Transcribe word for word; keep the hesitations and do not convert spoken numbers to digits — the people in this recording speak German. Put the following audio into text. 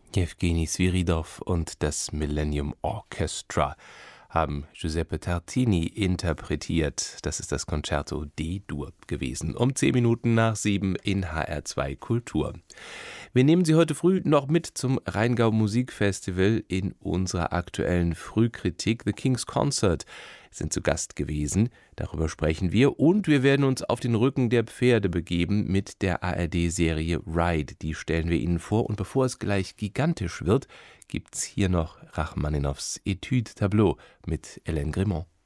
Jewgeni Sviridov und das Millennium Orchestra haben Giuseppe Tartini interpretiert. Das ist das Concerto D-Dur gewesen. Um zehn Minuten nach sieben in H R zwei Kultur. Wir nehmen Sie heute früh noch mit zum Rheingau Musikfestival in unserer aktuellen Frühkritik. The King's Concert sind zu Gast gewesen. Darüber sprechen wir. Und wir werden uns auf den Rücken der Pferde begeben mit der A R D-Serie Ride. Die stellen wir Ihnen vor. Und bevor es gleich gigantisch wird, gibt's hier noch Rachmaninows Etude Tableau mit Hélène Grimont.